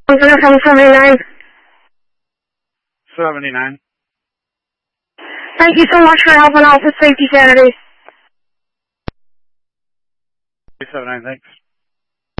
From 79. 79. Thank you so much for helping out with Safety Saturday. 79, thanks.